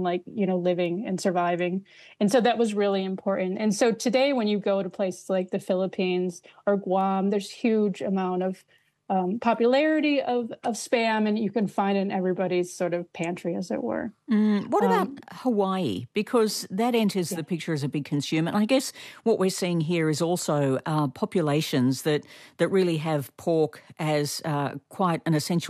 on living and surviving. And so that was really important. And so today, when you go to places like the Philippines or Guam, there's huge amount of popularity of Spam, and you can find it in everybody's sort of pantry, as it were. What about Hawaii? Because that enters the picture as a big consumer. And I guess what we're seeing here is also populations that really have pork as quite an essential